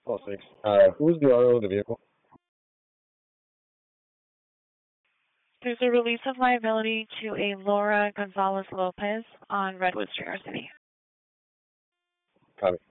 Oh, six. Who's the owner of the vehicle? There's a release of liability to a Laura Gonzalez Lopez on Redwood Street, our city. Copy.